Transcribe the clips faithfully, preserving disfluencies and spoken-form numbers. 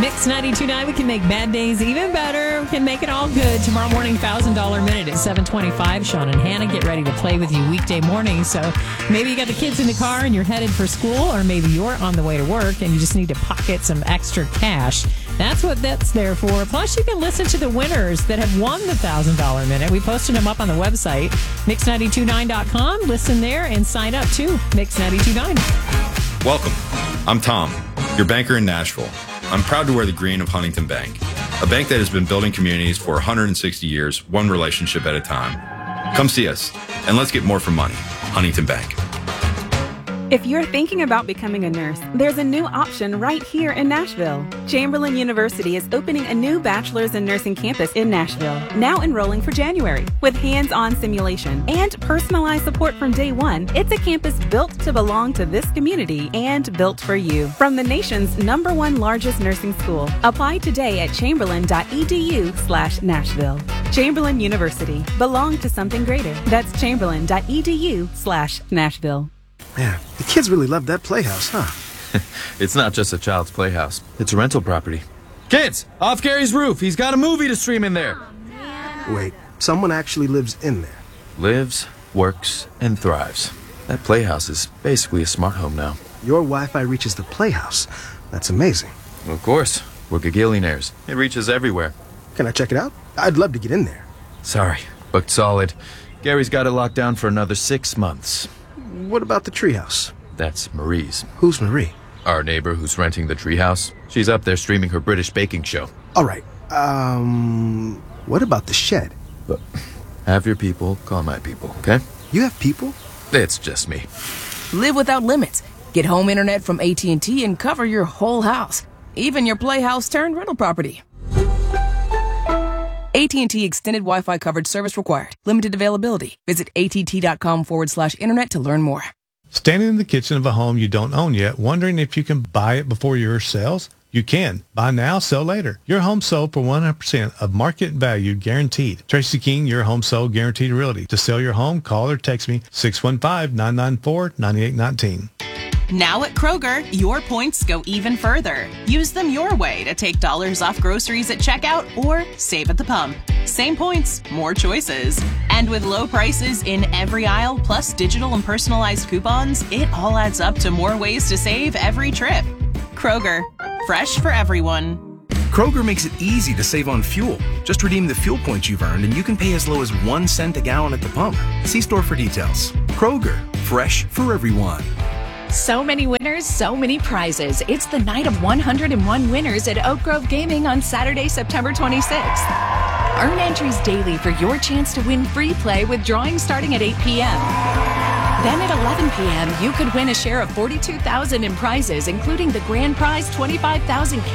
Mix ninety-two point nine, we can make bad days even better. We can make it all good. Tomorrow morning, one thousand dollars minute at seven twenty-five. Sean and Hannah get ready to play with you weekday morning. So maybe you got the kids in the car and you're headed for school, or maybe you're on the way to work and you just need to pocket some extra cash. That's what that's there for. Plus, you can listen to the winners that have won the one thousand dollars minute. We posted them up on the website, mix nine two nine dot com. Listen there and sign up to Mix ninety-two point nine. Welcome. I'm Tom, your banker in Nashville. I'm proud to wear the green of Huntington Bank, a bank that has been building communities for one hundred sixty years, one relationship at a time. Come see us, and let's get more for money. Huntington Bank. If you're thinking about becoming a nurse, there's a new option right here in Nashville. Chamberlain University is opening a new bachelor's in nursing campus in Nashville, now enrolling for January. With hands-on simulation and personalized support from day one, it's a campus built to belong to this community and built for you. From the nation's number one largest nursing school, apply today at chamberlain.edu slash Nashville. Chamberlain University. Belong to something greater. That's chamberlain.edu slash Nashville. Man, the kids really love that playhouse, huh? It's not just a child's playhouse. It's a rental property. Kids, off Gary's roof. He's got a movie to stream in there. Wait, someone actually lives in there? Lives, works, and thrives. That playhouse is basically a smart home now. Your Wi-Fi reaches the playhouse. That's amazing. Of course. We're gagillionaires. It reaches everywhere. Can I check it out? I'd love to get in there. Sorry, booked solid. Gary's got it locked down for another six months. What about the treehouse? That's Marie's. Who's Marie? Our neighbor who's renting the treehouse. She's up there streaming her British baking show. All right. Um, what about the shed? But have your people call my people, okay? You have people? It's just me. Live without limits. Get home internet from A T and T and cover your whole house. Even your playhouse turned rental property. A T and T Extended Wi-Fi coverage service required. Limited availability. Visit att.com forward slash internet to learn more. Standing in the kitchen of a home you don't own yet, wondering if you can buy it before yours sells? You can. Buy now, sell later. Your home sold for one hundred percent of market value guaranteed. Tracy King, your home sold guaranteed realty. To sell your home, call or text me six one five, nine nine four, nine eight one nine. Now at Kroger, your points go even further. Use them your way to take dollars off groceries at checkout or save at the pump. Same points, more choices. And with low prices in every aisle, plus digital and personalized coupons, it all adds up to more ways to save every trip. Kroger, fresh for everyone. Kroger makes it easy to save on fuel. Just redeem the fuel points you've earned and you can pay as low as one cent a gallon at the pump. See store for details. Kroger, fresh for everyone. So many winners, so many prizes. It's the night of one hundred one winners at Oak Grove Gaming on Saturday, September twenty-sixth. Earn entries daily for your chance to win free play with drawings starting at eight p.m. Then at eleven p.m., you could win a share of forty-two thousand dollars in prizes, including the grand prize twenty-five thousand dollars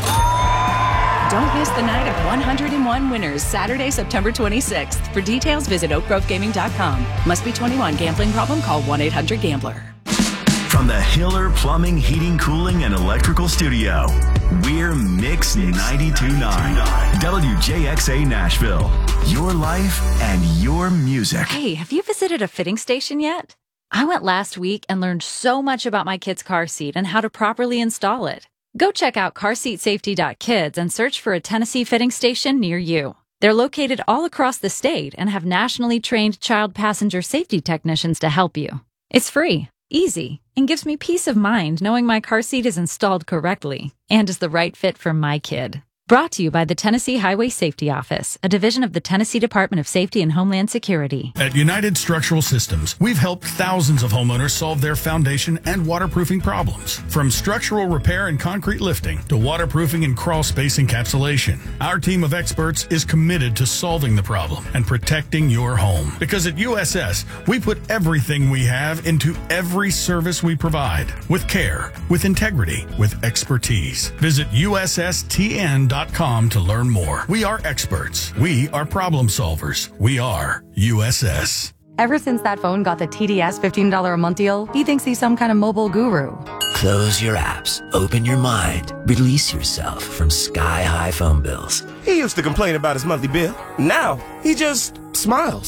cash. Don't miss the night of one hundred one winners, Saturday, September twenty-sixth. For details, visit oak grove gaming dot com. Must be twenty-one. Gambling problem? Call one eight hundred gambler. From the Hiller Plumbing, Heating, Cooling, and Electrical Studio, we're Mix ninety-two point nine, W J X A Nashville. Your life and your music. Hey, have you visited a fitting station yet? I went last week and learned so much about my kid's car seat and how to properly install it. Go check out car seat safety dot kids and search for a Tennessee fitting station near you. They're located all across the state and have nationally trained child passenger safety technicians to help you. It's free, easy, and gives me peace of mind knowing my car seat is installed correctly and is the right fit for my kid. Brought to you by the Tennessee Highway Safety Office, a division of the Tennessee Department of Safety and Homeland Security. At United Structural Systems, we've helped thousands of homeowners solve their foundation and waterproofing problems. From structural repair and concrete lifting to waterproofing and crawl space encapsulation, our team of experts is committed to solving the problem and protecting your home. Because at U S S, we put everything we have into every service we provide. With care, with integrity, with expertise. Visit U S S T N dot com to learn more. We are experts. We are problem solvers. We are U S S. Ever since that phone got the T D S fifteen dollars a month deal, he thinks he's some kind of mobile guru. Close your apps, open your mind, release yourself from sky-high phone bills. He used to complain about his monthly bill. Now, he just smiles.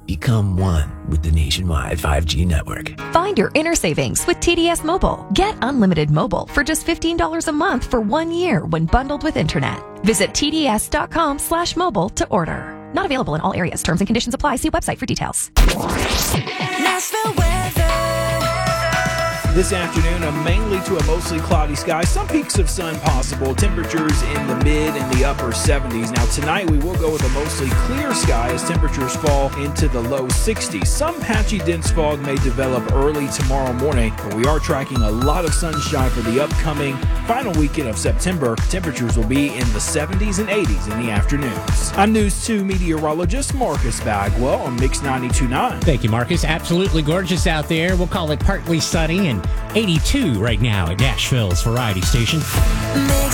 Become one with the nationwide five G network. Find your inner savings with T D S Mobile. Get unlimited mobile for just fifteen dollars a month for one year when bundled with internet. Visit tds.com slash mobile to order. Not available in all areas. Terms and conditions apply. See website for details. Nashville weather. This afternoon, a mainly to a mostly cloudy sky. Some peaks of sun possible. Temperatures in the mid and the upper seventies. Now tonight we will go with a mostly clear sky as temperatures fall into the low sixties. Some patchy dense fog may develop early tomorrow morning, but we are tracking a lot of sunshine for the upcoming final weekend of September. Temperatures will be in the seventies and eighties in the afternoons. I'm News two meteorologist Marcus Bagwell on Mix ninety-two point nine. Thank you, Marcus. Absolutely gorgeous out there. We'll call it partly sunny and eighty-two right now at Nashville's Variety Station.